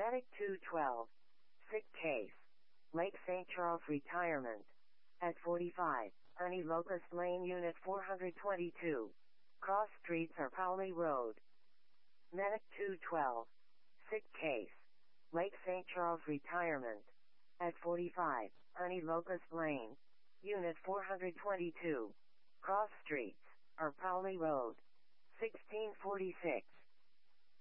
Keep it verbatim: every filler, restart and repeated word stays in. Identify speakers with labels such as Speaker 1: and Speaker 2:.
Speaker 1: Medic two twelve. Sick case. Lake Saint Charles Retirement. At forty-five. Ernie Locust Lane Unit four twenty-two. Cross Streets or Powley Road. Medic two twelve. Sick case. Lake Saint Charles Retirement. At forty-five. Ernie Locust Lane. Unit four twenty-two. Cross Streets or Powley Road. sixteen forty-six.